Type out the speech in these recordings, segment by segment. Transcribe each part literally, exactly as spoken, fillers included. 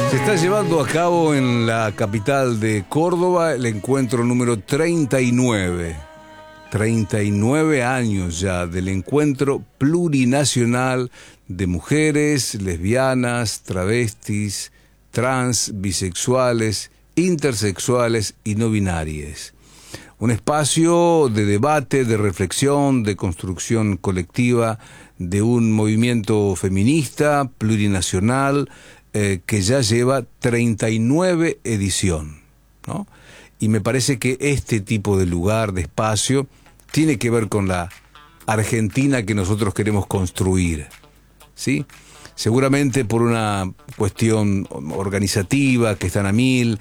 Se está llevando a cabo en la capital de Córdoba el encuentro número treinta y nueve. treinta y nueve años ya del encuentro plurinacional de mujeres, lesbianas, travestis, trans, bisexuales, intersexuales y no binarias. Un espacio de debate, de reflexión, de construcción colectiva de un movimiento feminista plurinacional eh, que ya lleva treinta y nueve edición, ¿no? Y me parece que este tipo de lugar, de espacio, tiene que ver con la Argentina que nosotros queremos construir, ¿sí? Seguramente por una cuestión organizativa, que están a mil,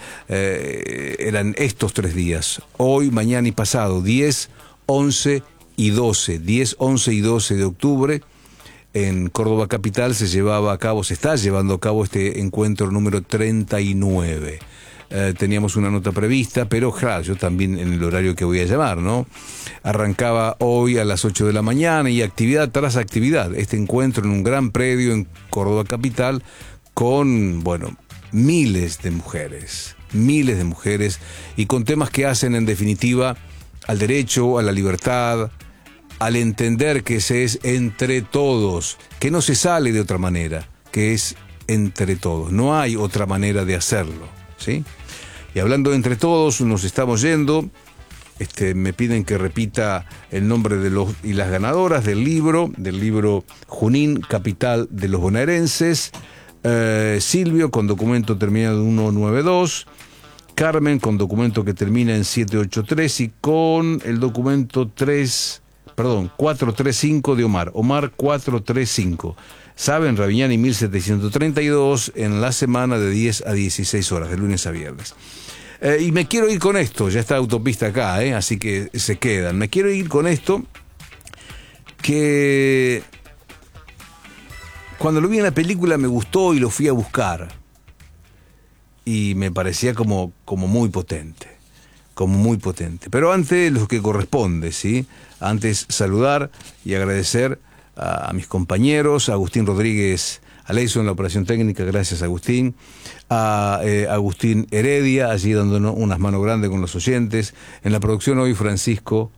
eh, eran estos tres días, hoy, mañana y pasado, diez, once y doce, diez, once y doce de octubre, en Córdoba Capital se llevaba a cabo, se está llevando a cabo este encuentro número treinta y nueve. Eh, teníamos una nota prevista, pero claro, yo también en el horario que voy a llamar, ¿no? Arrancaba hoy a las ocho de la mañana y actividad tras actividad. Este encuentro en un gran predio en Córdoba Capital con, bueno, miles de mujeres, miles de mujeres y con temas que hacen en definitiva al derecho, a la libertad, al entender que se es entre todos, que no se sale de otra manera, que es entre todos. No hay otra manera de hacerlo, ¿sí? Y hablando de entre todos, nos estamos yendo. Este, me piden que repita el nombre de los y las ganadoras del libro, del libro Junín, capital de los bonaerenses. Eh, Silvio, con documento terminado en ciento noventa y dos. Carmen, con documento que termina en setecientos ochenta y tres. Y con el documento tres, perdón, cuatrocientos treinta y cinco de Omar. Omar cuatrocientos treinta y cinco. Saben, Raviñani mil setecientos treinta y dos, en la semana de diez a dieciséis horas, de lunes a viernes. Eh, y me quiero ir con esto, ya está Autopista acá, eh, así que se quedan. Me quiero ir con esto, que cuando lo vi en la película me gustó y lo fui a buscar. Y me parecía como, como muy potente, como muy potente. Pero antes lo que corresponde, ¿sí? Antes saludar y agradecer a mis compañeros, a Agustín Rodríguez Aleiso en la operación técnica, gracias Agustín, a eh, Agustín Heredia, allí dándonos unas manos grandes con los oyentes, en la producción hoy Francisco,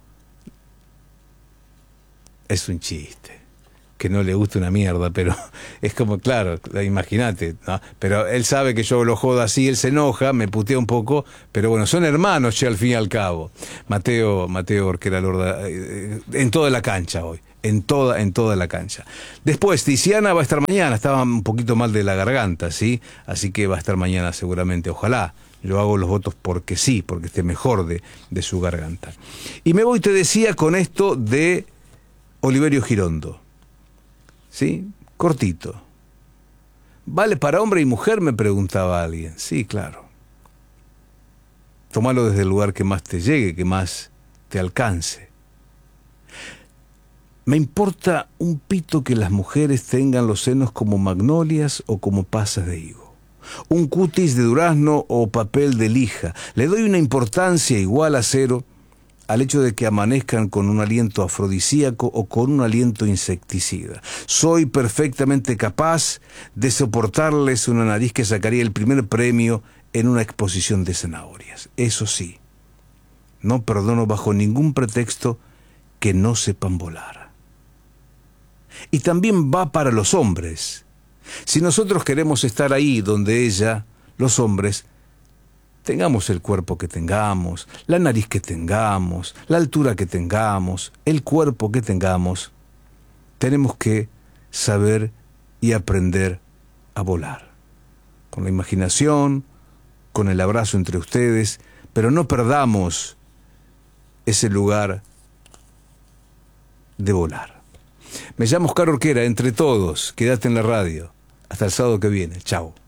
es un chiste, que no le gusta una mierda, pero es como, claro, imagínate, ¿no? Pero él sabe que yo lo jodo así, él se enoja, me putea un poco, pero bueno, son hermanos, che, al fin y al cabo. Mateo, Mateo Orquera Lorda, eh, en toda la cancha hoy. En toda, en toda la cancha. Después, Tiziana va a estar mañana, estaba un poquito mal de la garganta, ¿sí? Así que va a estar mañana seguramente, ojalá. Yo hago los votos porque sí, porque esté mejor de, de su garganta. Y me voy, te decía, con esto de Oliverio Girondo, ¿sí? Cortito. ¿Vale para hombre y mujer?, me preguntaba alguien. Sí, claro. Tómalo desde el lugar que más te llegue, que más te alcance. Me importa un pito que las mujeres tengan los senos como magnolias o como pasas de higo, un cutis de durazno o papel de lija. Le doy una importancia igual a cero al hecho de que amanezcan con un aliento afrodisíaco o con un aliento insecticida. Soy perfectamente capaz de soportarles una nariz que sacaría el primer premio en una exposición de zanahorias. Eso sí, no perdono bajo ningún pretexto que no sepan volar. Y también va para los hombres. Si nosotros queremos estar ahí donde ella, los hombres, tengamos el cuerpo que tengamos, la nariz que tengamos, la altura que tengamos, el cuerpo que tengamos, tenemos que saber y aprender a volar. Con la imaginación, con el abrazo entre ustedes, pero no perdamos ese lugar de volar. Me llamo Oscar Orquera, entre todos, quédate en la radio. Hasta el sábado que viene. Chao.